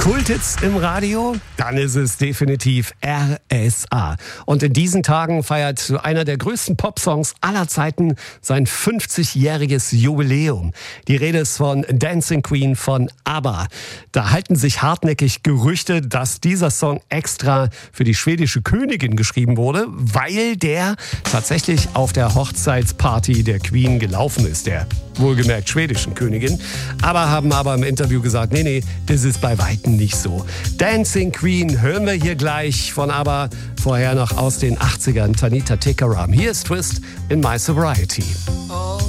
Kulthits im Radio? Dann ist es definitiv RSA. Und in diesen Tagen feiert einer der größten Popsongs aller Zeiten sein 50-jähriges Jubiläum. Die Rede ist von Dancing Queen von ABBA. Da halten sich hartnäckig Gerüchte, dass dieser Song extra für die schwedische Königin geschrieben wurde, weil der tatsächlich auf der Hochzeitsparty der Queen gelaufen ist, der wohlgemerkt schwedischen Königin. Haben aber im Interview gesagt, nee, das ist bei Weitem nicht so. Dancing Queen hören wir hier gleich von ABBA, vorher noch aus den 80ern, Tanita Tikaram. Hier ist Twist in My Sobriety. Oh.